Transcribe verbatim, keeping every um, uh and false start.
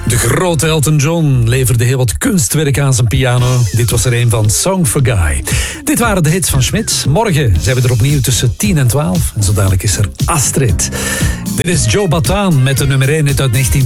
De grote Elton John leverde heel wat kunstwerk aan zijn piano. Dit was er een van Song for Guy. Dit waren de hits van Schmidt. Morgen zijn we er opnieuw tussen tien en twaalf. En zo dadelijk is er Astrid. Dit is Joe Bataan met de nummer één hit uit negentien